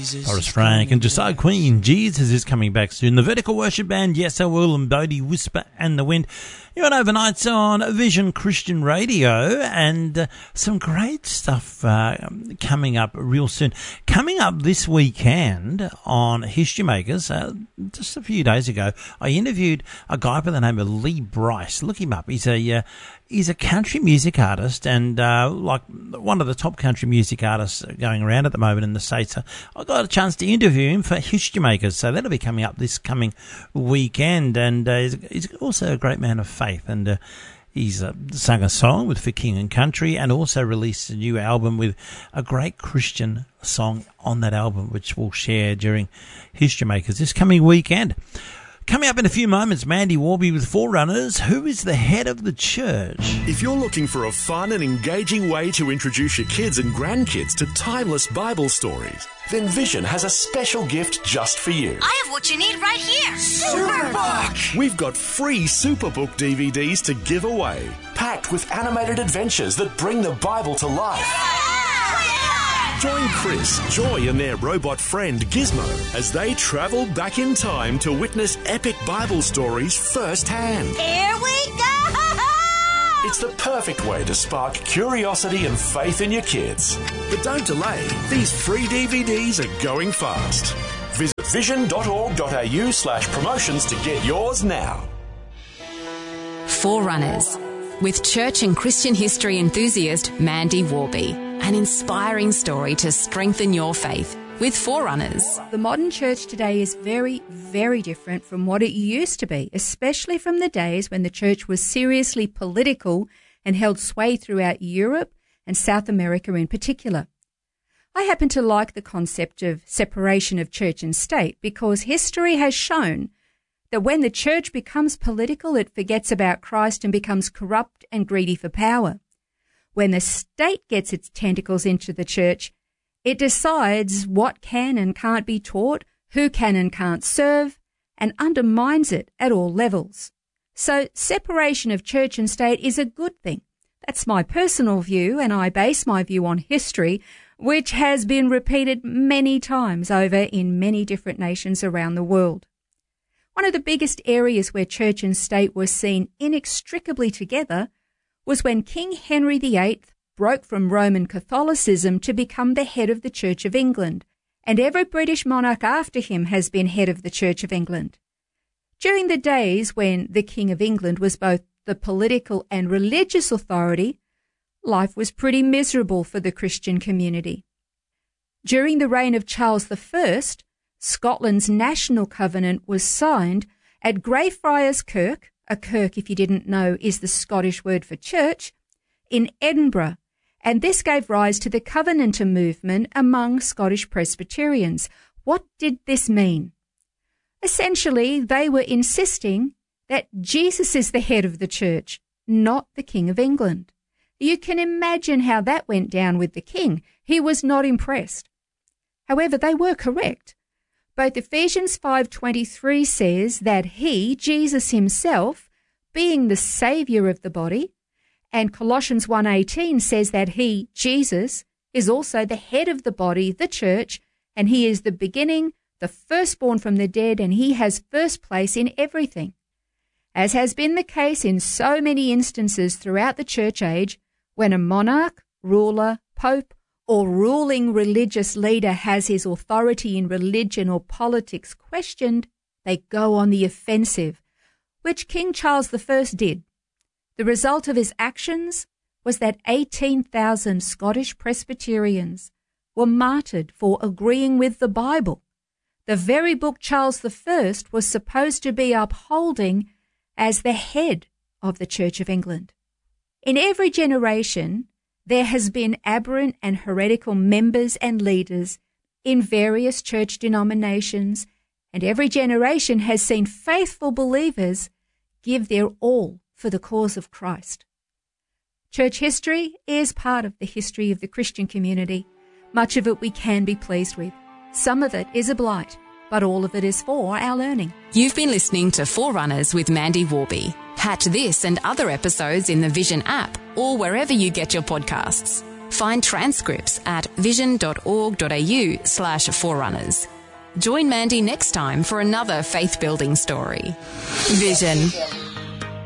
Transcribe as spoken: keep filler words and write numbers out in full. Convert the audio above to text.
Jesus. Horace Frank and Josiah Queen. Jesus is coming back soon. The Vertical Worship Band, Yes I Will, and Bodie Whisper and the Wind. You're on Overnights on Vision Christian Radio, and uh, some great stuff uh, coming up real soon. Coming up this weekend on History Makers, uh, just a few days ago, I interviewed a guy by the name of Lee Bryce. Look him up. He's a uh, he's a country music artist, and uh, like one of the top country music artists going around at the moment in the States. So I got a chance to interview him for History Makers, so that'll be coming up this coming weekend. And uh, he's, he's also a great man of faith. And uh, he's uh, sung a song with For King and Country, and also released a new album with a great Christian song on that album, which we'll share during History Makers this coming weekend. Coming up in a few moments, Mandy Warby with Forerunners. Who is the head of the church? If you're looking for a fun and engaging way to introduce your kids and grandkids to timeless Bible stories, then Vision has a special gift just for you. I have what you need right here. Superbook! We've got free Superbook D V Ds to give away, packed with animated adventures that bring the Bible to life. Yeah! Join Chris, Joy and their robot friend Gizmo as they travel back in time to witness epic Bible stories firsthand. Here we go! It's the perfect way to spark curiosity and faith in your kids. But don't delay. These free D V Ds are going fast. Visit vision.org.au slash promotions to get yours now. Forerunners, with church and Christian history enthusiast Mandy Warby. An inspiring story to strengthen your faith with Forerunners. The modern church today is very, very different from what it used to be, especially from the days when the church was seriously political and held sway throughout Europe and South America in particular. I happen to like the concept of separation of church and state because history has shown that when the church becomes political, it forgets about Christ and becomes corrupt and greedy for power. When the state gets its tentacles into the church, it decides what can and can't be taught, who can and can't serve, and undermines it at all levels. So separation of church and state is a good thing. That's my personal view, and I base my view on history, which has been repeated many times over in many different nations around the world. One of the biggest areas where church and state were seen inextricably together was when King Henry the Eighth broke from Roman Catholicism to become the head of the Church of England, and every British monarch after him has been head of the Church of England. During the days when the King of England was both the political and religious authority, life was pretty miserable for the Christian community. During the reign of Charles the First, Scotland's national covenant was signed at Greyfriars Kirk. A kirk, if you didn't know, is the Scottish word for church, in Edinburgh, and this gave rise to the Covenanter movement among Scottish Presbyterians. What did this mean? Essentially, they were insisting that Jesus is the head of the church, not the King of England. You can imagine how that went down with the king. He was not impressed. However, they were correct. Both Ephesians five twenty-three says that he, Jesus himself, being the Saviour of the body, and Colossians one eighteen says that he, Jesus, is also the head of the body, the church, and he is the beginning, the firstborn from the dead, and he has first place in everything. As has been the case in so many instances throughout the church age, when a monarch, ruler, pope, or ruling religious leader has his authority in religion or politics questioned, they go on the offensive, which King Charles the First did. The result of his actions was that eighteen thousand Scottish Presbyterians were martyred for agreeing with the Bible, the very book Charles the First was supposed to be upholding as the head of the Church of England. In every generation, there has been aberrant and heretical members and leaders in various church denominations, and every generation has seen faithful believers give their all for the cause of Christ. Church history is part of the history of the Christian community. Much of it we can be pleased with. Some of it is a blight, but all of it is for our learning. You've been listening to Forerunners with Mandy Warby. Catch this and other episodes in the Vision app or wherever you get your podcasts. Find transcripts at vision.org.au slash forerunners. Join Mandy next time for another faith-building story. Vision.